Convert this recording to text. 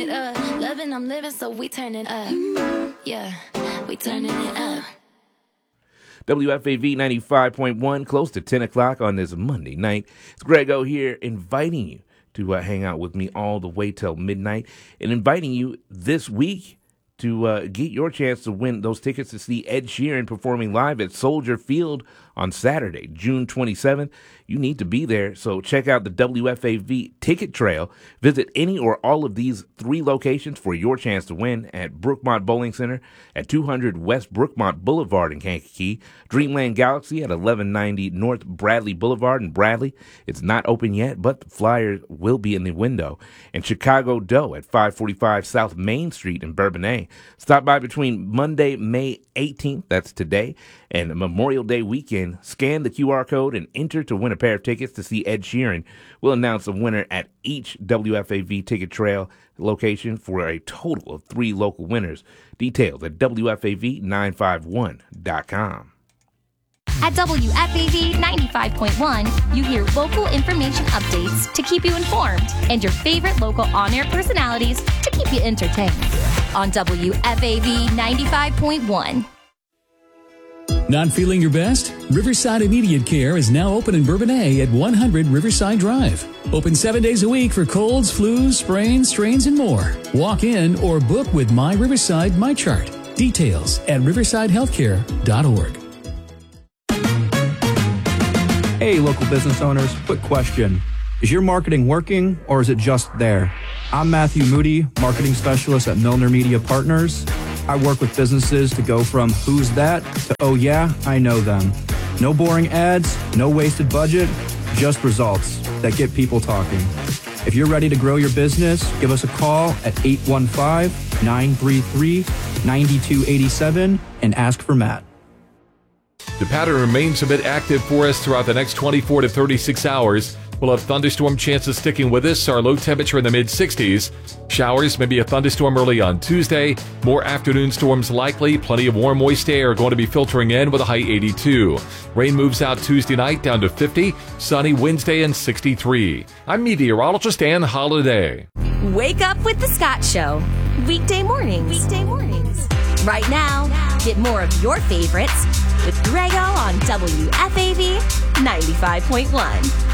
it up. Loving, I'm living, so we turn it up. Yeah, we turning it up. WFAV 95.1, close to 10 o'clock on this Monday night. It's Grego here inviting you to hang out with me all the way till midnight and inviting you this week to get your chance to win those tickets to see Ed Sheeran performing live at Soldier Field on Saturday, June 27th. You need to be there, so check out the WFAV ticket trail. Visit any or all of these 3 locations for your chance to win at Brookmont Bowling Center at 200 West Brookmont Boulevard in Kankakee, Dreamland Galaxy at 1190 North Bradley Boulevard in Bradley. It's not open yet, but the flyers will be in the window. And Chicago Dough at 545 South Main Street in Bourbonnais. Stop by between Monday, May 18th, that's today, and Memorial Day weekend. Scan the QR code and enter to win a pair of tickets to see Ed Sheeran. We'll announce a winner at each WFAV ticket trail location for a total of 3 local winners. Details at WFAV951.com. At WFAV 95.1, you hear local information updates to keep you informed and your favorite local on-air personalities to keep you entertained. On WFAV 95.1. Not feeling your best? Riverside Immediate Care is now open in Bourbonnais at 100 Riverside Drive. Open 7 days a week for colds, flus, sprains, strains, and more. Walk in or book with My Riverside MyChart. Details at riversidehealthcare.org. Hey, local business owners, quick question. Is your marketing working or is it just there? I'm Matthew Moody, marketing specialist at Milner Media Partners. I work with businesses to go from who's that to oh yeah, I know them. No boring ads, no wasted budget, just results that get people talking. If you're ready to grow your business, give us a call at 815-933-9287 and ask for Matt. The pattern remains a bit active for us throughout the next 24 to 36 hours. We'll have thunderstorm chances sticking with us. Our low temperature in the mid-60s. Showers, maybe a thunderstorm early on Tuesday. More afternoon storms likely. Plenty of warm, moist air going to be filtering in with a high 82. Rain moves out Tuesday night down to 50. Sunny Wednesday and 63. I'm meteorologist Ann Holiday. Wake up with the Scott Show. Weekday mornings. Right now, get more of your favorites with Grego on WFAV 95.1.